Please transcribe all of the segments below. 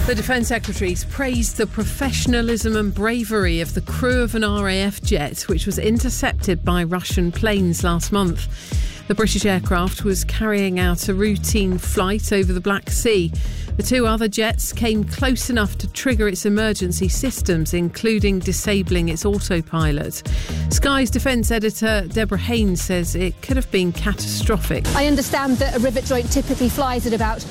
The Defence Secretary's praised the professionalism and bravery of the crew of an RAF jet which was intercepted by Russian planes last month. The British aircraft was carrying out a routine flight over the Black Sea. The two other jets came close enough to trigger its emergency systems, including disabling its autopilot. Sky's defence editor Deborah Haynes says it could have been catastrophic. I understand that a rivet joint typically flies at about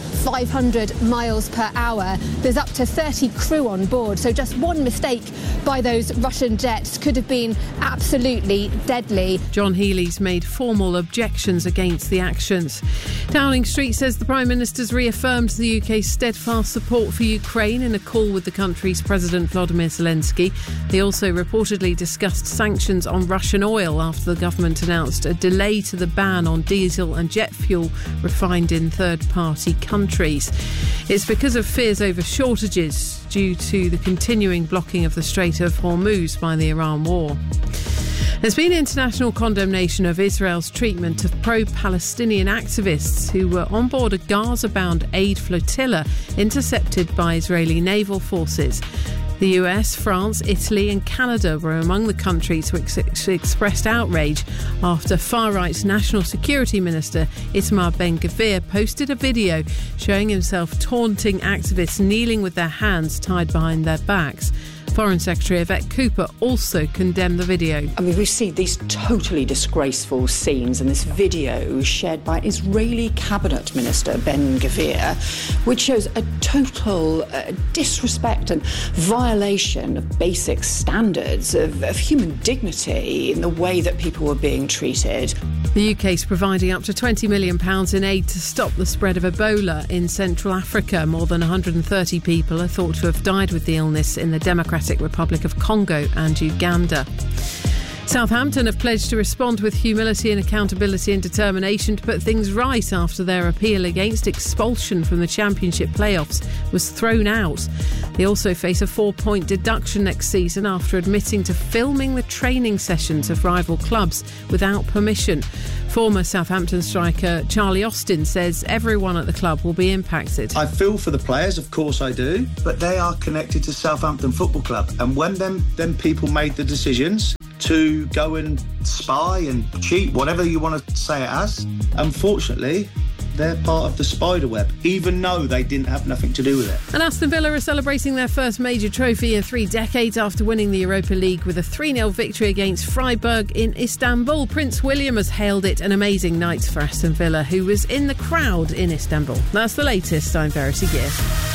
500 miles per hour. There's up to 30 crew on board, so just one mistake by those Russian jets could have been absolutely deadly. John Healey's made formal objections against the actions. Downing Street says the Prime Minister's reaffirmed the UK's steadfast support for Ukraine in a call with the country's President Volodymyr Zelensky. They also reportedly discussed sanctions on Russian oil after the government announced a delay to the ban on diesel and jet fuel refined in third-party countries. It's because of fears over shortages due to the continuing blocking of the Strait of Hormuz by the Iran war. There's been international condemnation of Israel's treatment of pro-Palestinian activists who were on board a Gaza-bound aid flotilla intercepted by Israeli naval forces. The US, France, Italy and Canada were among the countries which expressed outrage after far-right National Security Minister Itamar Ben-Gvir posted a video showing himself taunting activists kneeling with their hands tied behind their backs. Foreign Secretary Yvette Cooper also condemned the video. I mean, we see these totally disgraceful scenes in this video shared by Israeli Cabinet Minister Ben-Gvir, which shows a total disrespect and violation of basic standards of human dignity in the way that people were being treated. The UK is providing up to £20 million in aid to stop the spread of Ebola in Central Africa. More than 130 people are thought to have died with the illness in the Democratic Republic of Congo and Uganda. Southampton have pledged to respond with humility and accountability and determination to put things right after their appeal against expulsion from the Championship playoffs was thrown out. They also face a 4-point deduction next season after admitting to filming the training sessions of rival clubs without permission. Former Southampton striker Charlie Austin says everyone at the club will be impacted. I feel for the players, of course I do, but they are connected to Southampton Football Club. And when them people made the decisions to go and spy and cheat, whatever you want to say it as, unfortunately, they're part of the spider web, even though they didn't have nothing to do with it. And Aston Villa are celebrating their first major trophy in 3 decades after winning the Europa League with a 3-0 victory against Freiburg in Istanbul. Prince William has hailed it an amazing night for Aston Villa, who was in the crowd in Istanbul. That's the latest. I'm Verity Gear.